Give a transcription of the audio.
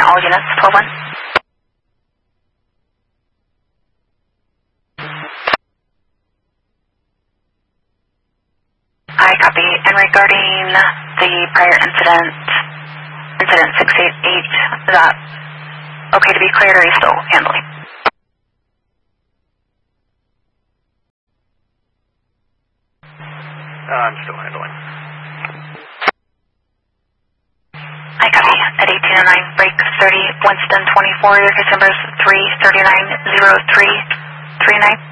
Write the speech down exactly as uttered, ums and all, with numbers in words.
all units, twelve one. I copy. And regarding the prior incident, incident six eight eight, is that okay to be cleared, or are you still handling? Uh, I'm still handling. I copy. At eighteen oh nine, break thirty, Winston twenty-four, your case number is three three nine zero three three nine.